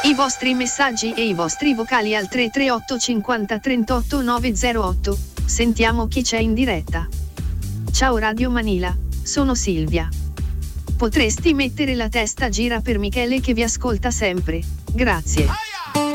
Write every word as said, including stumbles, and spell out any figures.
I vostri messaggi e i vostri vocali al tre tre otto cinquanta trentotto nove zero otto. Sentiamo chi c'è in diretta. Ciao Radio Manila, sono Silvia. Potresti mettere la testa gira per Michele che vi ascolta sempre. Grazie.